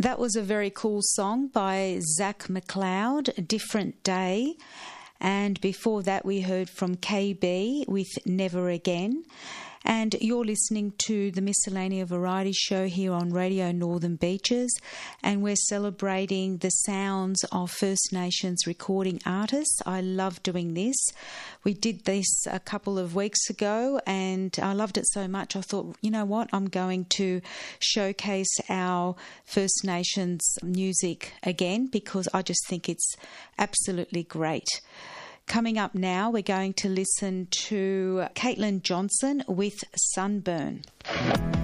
That was a very cool song by Zach McLeod, A Different Day. And before that, we heard from KB with Never Again. And you're listening to the Miscellanea Variety Show here on Radio Northern Beaches, and we're celebrating the sounds of First Nations recording artists. I love doing this. We did this a couple of weeks ago, and I loved it so much I thought, you know what, I'm going to showcase our First Nations music again because I just think it's absolutely great. Coming up now, we're going to listen to Caitlin Johnson with Sunburn.